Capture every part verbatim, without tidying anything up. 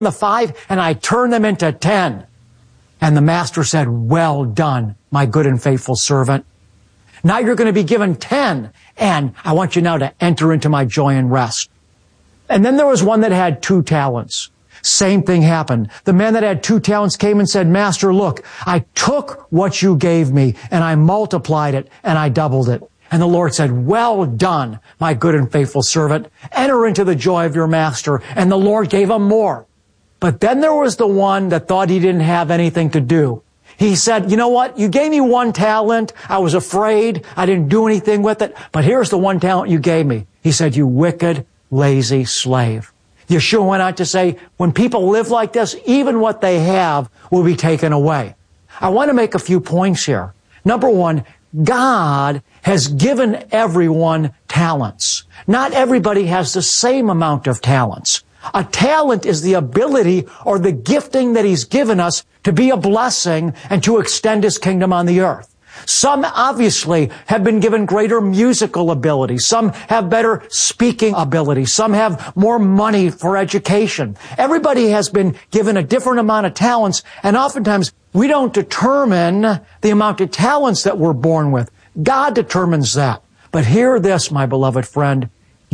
the five and I turned them into ten. And the master said, well done, my good and faithful servant. Now you're going to be given ten, and I want you now to enter into my joy and rest. And then there was one that had two talents. Same thing happened. The man that had two talents came and said, Master, look, I took what you gave me and I multiplied it and I doubled it. And the Lord said, well done, my good and faithful servant. Enter into the joy of your master. And the Lord gave him more. But then there was the one that thought he didn't have anything to do. He said, you know what? You gave me one talent. I was afraid. I didn't do anything with it. But here's the one talent you gave me. He said, you wicked, lazy slave. Yeshua went on to say, when people live like this, even what they have will be taken away. I want to make a few points here. Number one, God has given everyone talents. Not everybody has the same amount of talents. A talent is the ability or the gifting that He's given us to be a blessing and to extend His kingdom on the earth. Some obviously have been given greater musical ability. Some have better speaking ability. Some have more money for education. Everybody has been given a different amount of talents, and oftentimes we don't determine the amount of talents that we're born with. God determines that. But hear this, my beloved friend.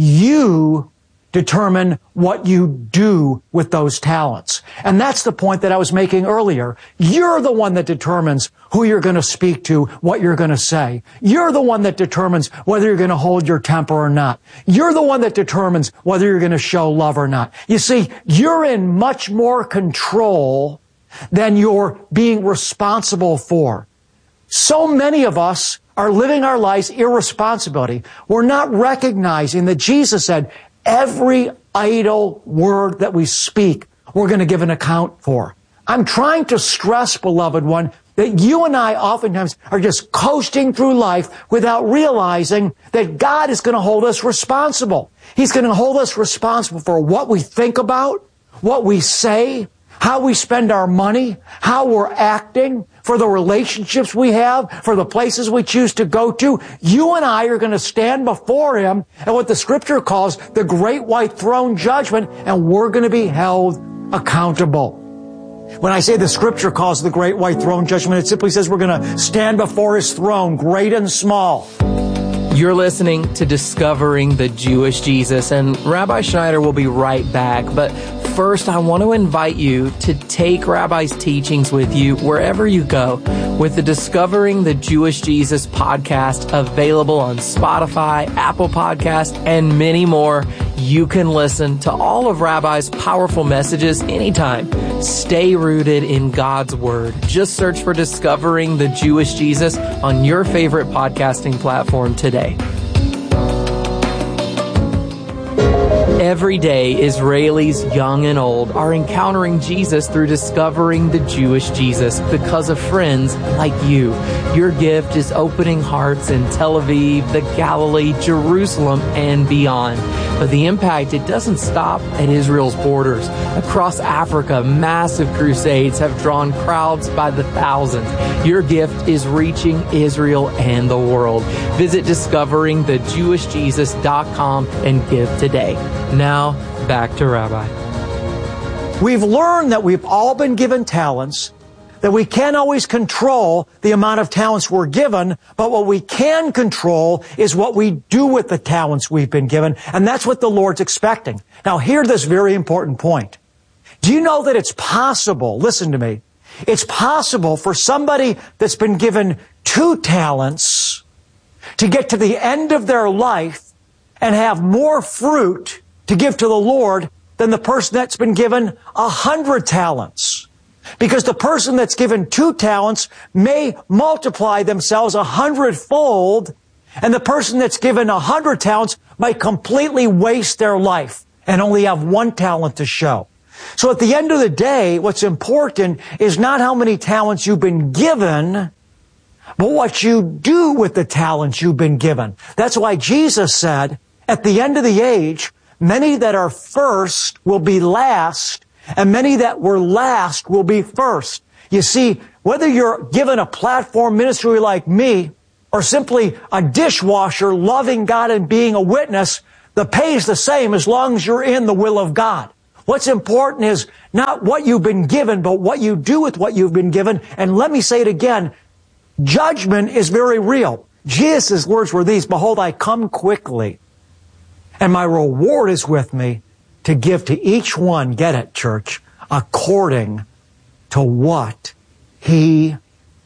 You determine what you do with those talents. And that's the point that I was making earlier. You're the one that determines who you're going to speak to, what you're going to say. You're the one that determines whether you're going to hold your temper or not. You're the one that determines whether you're going to show love or not. You see, you're in much more control than you're being responsible for. So many of us are living our lives irresponsibility. We're not recognizing that Jesus said, every idle word that we speak, we're going to give an account for. I'm trying to stress, beloved one, that you and I oftentimes are just coasting through life without realizing that God is going to hold us responsible. He's going to hold us responsible for what we think about, what we say, how we spend our money, how we're acting, for the relationships we have, for the places we choose to go to. You and I are going to stand before Him at what the Scripture calls the great white throne judgment, and we're going to be held accountable. When I say the Scripture calls the great white throne judgment, it simply says we're going to stand before His throne, great and small. You're listening to Discovering the Jewish Jesus, and Rabbi Schneider will be right back. But first, I want to invite you to take Rabbi's teachings with you wherever you go with the Discovering the Jewish Jesus podcast available on Spotify, Apple Podcasts, and many more. You can listen to all of Rabbi's powerful messages anytime. Stay rooted in God's Word. Just search for Discovering the Jewish Jesus on your favorite podcasting platform today. Every day, Israelis young and old are encountering Jesus through Discovering the Jewish Jesus because of friends like you. Your gift is opening hearts in Tel Aviv, the Galilee, Jerusalem, and beyond. But the impact, it doesn't stop at Israel's borders. Across Africa, massive crusades have drawn crowds by the thousands. Your gift is reaching Israel and the world. Visit discovering the jewish jesus dot com and give today. Now, back to Rabbi. We've learned that we've all been given talents, that we can't always control the amount of talents we're given, but what we can control is what we do with the talents we've been given, and that's what the Lord's expecting. Now, hear this very important point. Do you know that it's possible, listen to me, it's possible for somebody that's been given two talents to get to the end of their life and have more fruit to give to the Lord than the person that's been given a hundred talents. Because the person that's given two talents may multiply themselves a hundredfold, and the person that's given a hundred talents might completely waste their life and only have one talent to show. So at the end of the day, what's important is not how many talents you've been given, but what you do with the talents you've been given. That's why Jesus said, at the end of the age, many that are first will be last, and many that were last will be first. You see, whether you're given a platform ministry like me, or simply a dishwasher loving God and being a witness, the pay is the same as long as you're in the will of God. What's important is not what you've been given, but what you do with what you've been given. And let me say it again. Judgment is very real. Jesus' words were these, behold, I come quickly, and my reward is with me to give to each one, get it, church, according to what he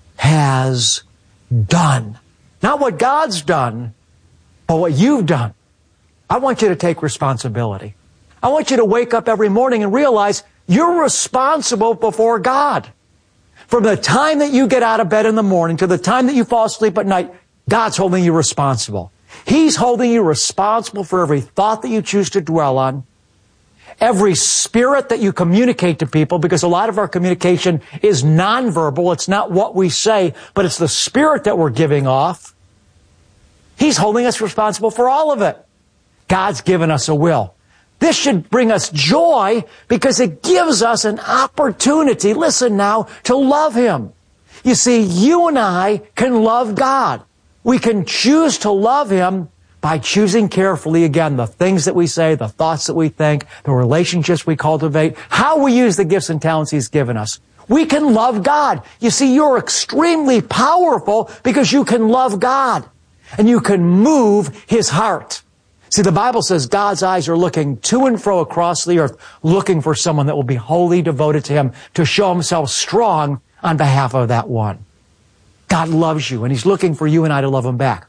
has done. Not what God's done, but what you've done. I want you to take responsibility. I want you to wake up every morning and realize you're responsible before God. From the time that you get out of bed in the morning to the time that you fall asleep at night, God's holding you responsible. He's holding you responsible for every thought that you choose to dwell on, every spirit that you communicate to people, because a lot of our communication is nonverbal. It's not what we say, but it's the spirit that we're giving off. He's holding us responsible for all of it. God's given us a will. This should bring us joy because it gives us an opportunity, listen now, to love Him. You see, you and I can love God. We can choose to love Him by choosing carefully, again, the things that we say, the thoughts that we think, the relationships we cultivate, how we use the gifts and talents He's given us. We can love God. You see, you're extremely powerful because you can love God and you can move His heart. See, the Bible says God's eyes are looking to and fro across the earth, looking for someone that will be wholly devoted to Him, to show Himself strong on behalf of that one. God loves you, and He's looking for you and I to love Him back.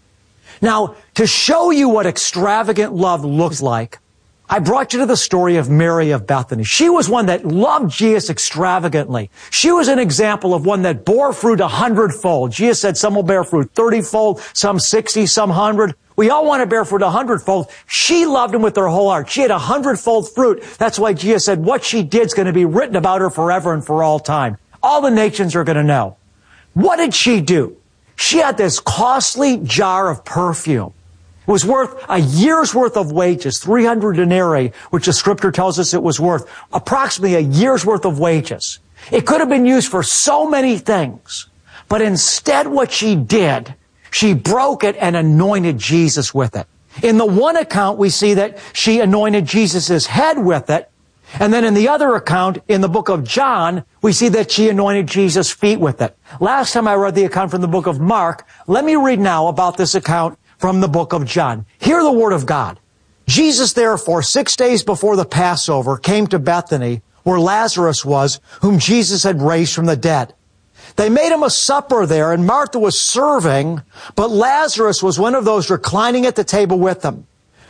Now, to show you what extravagant love looks like, I brought you to the story of Mary of Bethany. She was one that loved Jesus extravagantly. She was an example of one that bore fruit a hundredfold. Jesus said some will bear fruit thirty-fold, some sixty, some hundred. We all want to bear fruit a hundredfold. She loved Him with her whole heart. She had a hundredfold fruit. That's why Jesus said what she did is going to be written about her forever and for all time. All the nations are going to know. What did she do? She had this costly jar of perfume. It was worth a year's worth of wages, three hundred denarii, which the scripture tells us it was worth, approximately a year's worth of wages. It could have been used for so many things. But instead what she did, she broke it and anointed Jesus with it. In the one account, we see that she anointed Jesus' head with it. And then in the other account, in the book of John, we see that she anointed Jesus' feet with it. Last time I read the account from the book of Mark, let me read now about this account from the book of John. Hear the word of God. Jesus, therefore, six days before the Passover, came to Bethany, where Lazarus was, whom Jesus had raised from the dead. They made him a supper there, and Martha was serving, but Lazarus was one of those reclining at the table with them.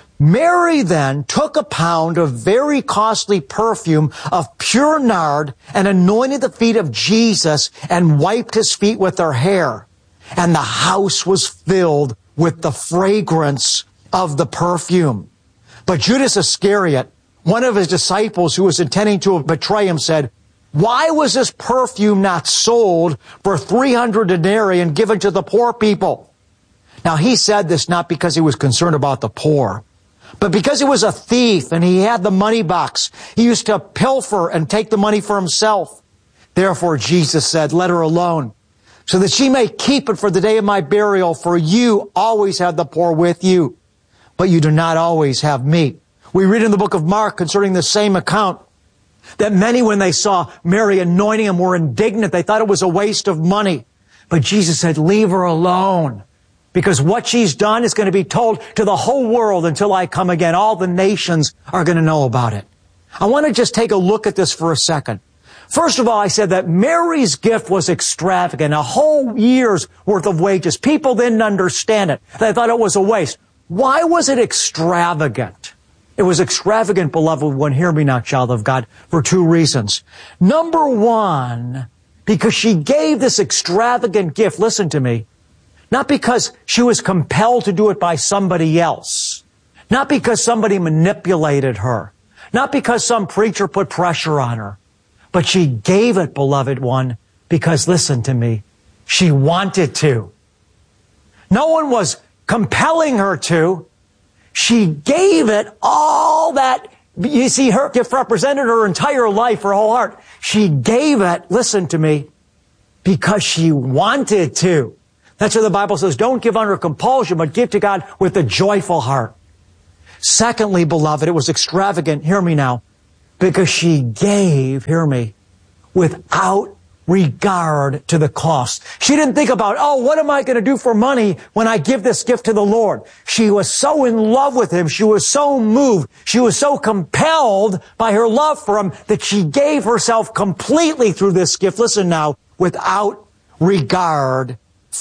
Mary then took a pound of very costly perfume of pure nard and anointed the feet of Jesus and wiped His feet with her hair. And the house was filled with the fragrance of the perfume. But Judas Iscariot, one of His disciples who was intending to betray Him, said, why was this perfume not sold for three hundred denarii and given to the poor people? Now he said this not because he was concerned about the poor, but because he was a thief and he had the money box. He used to pilfer and take the money for himself. Therefore Jesus said, let her alone, so that she may keep it for the day of my burial, for you always have the poor with you, but you do not always have me. We read in the book of Mark concerning the same account that many, when they saw Mary anointing Him, were indignant. They thought it was a waste of money. But Jesus said, leave her alone, because what she's done is going to be told to the whole world until I come again. All the nations are going to know about it. I want to just take a look at this for a second. First of all, I said that Mary's gift was extravagant, a whole year's worth of wages. People didn't understand it. They thought it was a waste. Why was it extravagant? It was extravagant, beloved one, hear me now, child of God, for two reasons. Number one, because she gave this extravagant gift, listen to me, not because she was compelled to do it by somebody else, not because somebody manipulated her, not because some preacher put pressure on her, but she gave it, beloved one, because, listen to me, she wanted to. No one was compelling her to. She gave it all that, you see, her gift represented her entire life, her whole heart. She gave it, listen to me, because she wanted to. That's what the Bible says. Don't give under compulsion, but give to God with a joyful heart. Secondly, beloved, it was extravagant, hear me now, Because she gave, hear me, without regard to the cost. She didn't think about, oh, what am I going to do for money when I give this gift to the Lord? She was so in love with Him. She was so moved. She was so compelled by her love for Him that she gave herself completely through this gift. Listen now, without regard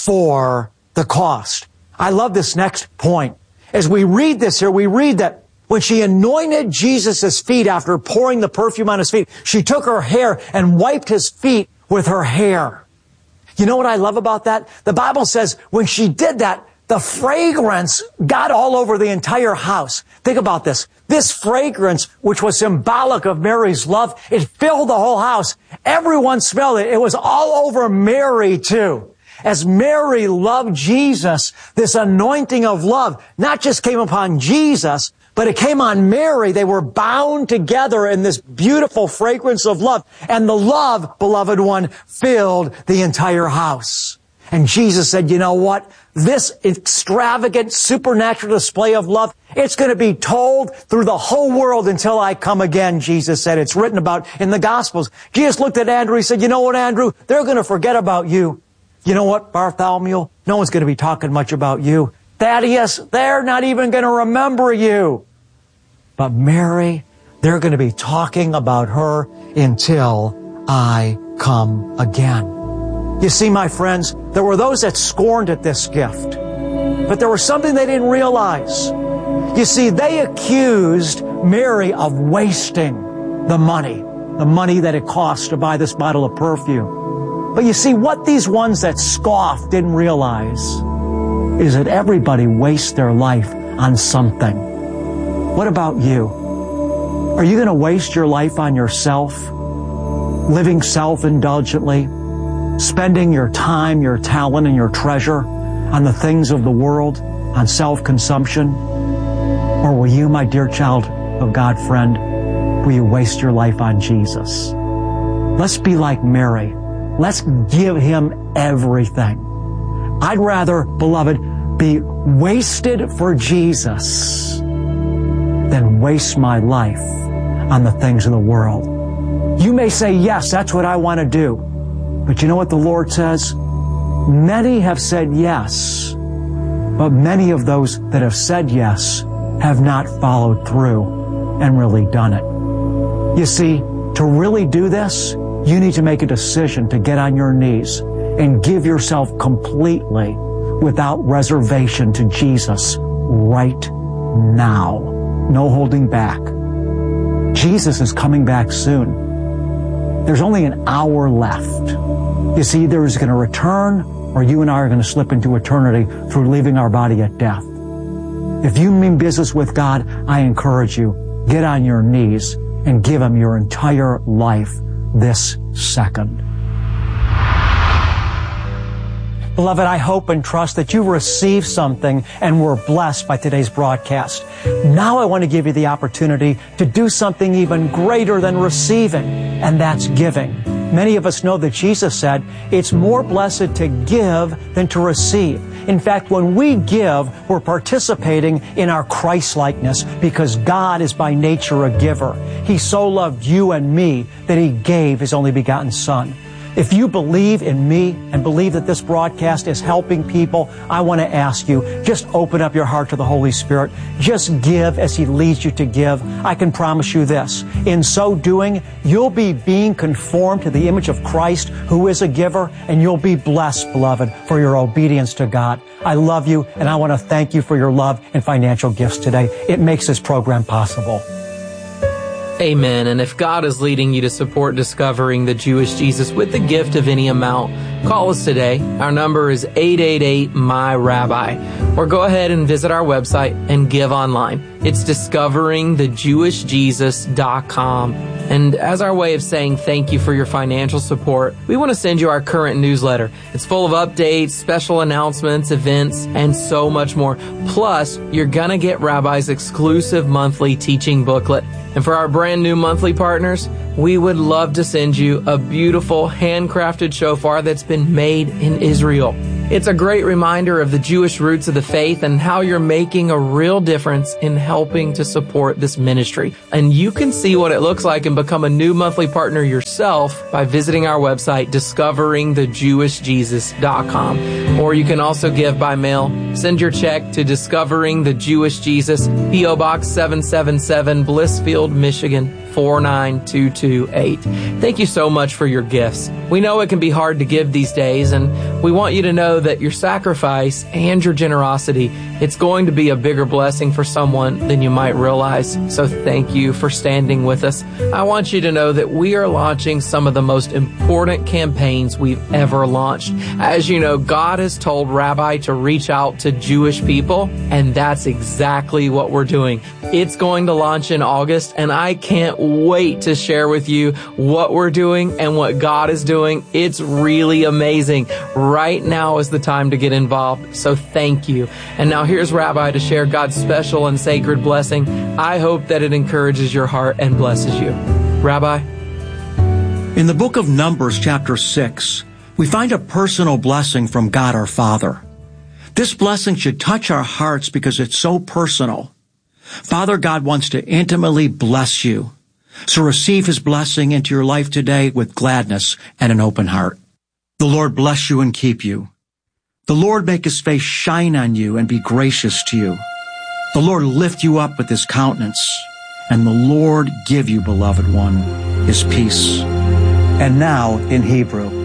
for the cost. I love this next point. As we read this here, we read that when she anointed Jesus' feet after pouring the perfume on His feet, she took her hair and wiped His feet with her hair. You know what I love about that? The Bible says when she did that, the fragrance got all over the entire house. Think about this. This fragrance, which was symbolic of Mary's love, it filled the whole house. Everyone smelled it. It was all over Mary too. As Mary loved Jesus, this anointing of love not just came upon Jesus, but it came on Mary. They were bound together in this beautiful fragrance of love. And the love, beloved one, filled the entire house. And Jesus said, you know what? This extravagant supernatural display of love, it's going to be told through the whole world until I come again, Jesus said. It's written about in the Gospels. Jesus looked at Andrew. He said, you know what, Andrew? They're going to forget about you. You know what, Bartholomew? No one's going to be talking much about you. Thaddeus, they're not even going to remember you. But Mary, they're going to be talking about her until I come again. You see, my friends, there were those that scorned at this gift, but there was something they didn't realize. You see, they accused Mary of wasting the money, the money that it cost to buy this bottle of perfume. But you see, what these ones that scoffed didn't realize is that everybody wastes their life on something. What about you? Are you going to waste your life on yourself, living self-indulgently, spending your time, your talent, and your treasure on the things of the world, on self-consumption? Or will you, my dear child of God friend, will you waste your life on Jesus? Let's be like Mary. Let's give Him everything. I'd rather, beloved, be wasted for Jesus than waste my life on the things of the world. You may say, yes, that's what I want to do. But you know what the Lord says? Many have said yes, but many of those that have said yes have not followed through and really done it. You see, to really do this, you need to make a decision to get on your knees and give yourself completely without reservation to Jesus right now. No holding back. Jesus is coming back soon. There's only an hour left. You see, either He's going to return or you and I are going to slip into eternity through leaving our body at death. If you mean business with God, I encourage you, get on your knees and give Him your entire life this second. Beloved, I hope and trust that you received something and were blessed by today's broadcast. Now I want to give you the opportunity to do something even greater than receiving, and that's giving. Many of us know that Jesus said, it's more blessed to give than to receive. In fact, when we give, we're participating in our Christ-likeness because God is by nature a giver. He so loved you and me that He gave His only begotten Son. If you believe in me and believe that this broadcast is helping people, I want to ask you, just open up your heart to the Holy Spirit. Just give as He leads you to give. I can promise you this. In so doing, you'll be being conformed to the image of Christ, who is a giver, and you'll be blessed, beloved, for your obedience to God. I love you, and I want to thank you for your love and financial gifts today. It makes this program possible. Amen. And if God is leading you to support Discovering the Jewish Jesus with the gift of any amount, call us today. Our number is eight eight eight, M Y Rabbi. Or go ahead and visit our website and give online. It's discovering the jewish jesus dot com. And as our way of saying thank you for your financial support, we want to send you our current newsletter. It's full of updates, special announcements, events, and so much more. Plus, you're going to get Rabbi's exclusive monthly teaching booklet. And for our brand new monthly partners, we would love to send you a beautiful handcrafted shofar that's been made in Israel. It's a great reminder of the Jewish roots of the faith and how you're making a real difference in helping to support this ministry. And you can see what it looks like and become a new monthly partner yourself by visiting our website, discovering the jewish jesus dot com. Or you can also give by mail. Send your check to Discovering the Jewish Jesus, P O Box seven seven seven, Blissfield, Michigan, four nine two two eight. Thank you so much for your gifts. We know it can be hard to give these days, and we want you to know that your sacrifice and your generosity, it's going to be a bigger blessing for someone than you might realize. So thank you for standing with us. I want you to know that we are launching some of the most important campaigns we've ever launched. As you know, God has told Rabbi to reach out to Jewish people, and that's exactly what we're doing. It's going to launch in August, and I can't wait to share with you what we're doing and what God is doing. It's really amazing. Right now is the time to get involved, so thank you. And now here's Rabbi to share God's special and sacred blessing. I hope that it encourages your heart and blesses you. Rabbi? In the book of Numbers, chapter six, we find a personal blessing from God our Father. This blessing should touch our hearts because it's so personal. Father God wants to intimately bless you. So receive His blessing into your life today with gladness and an open heart. The Lord bless you and keep you. The Lord make His face shine on you and be gracious to you. The Lord lift you up with His countenance. And the Lord give you, beloved one, His peace. And now in Hebrew.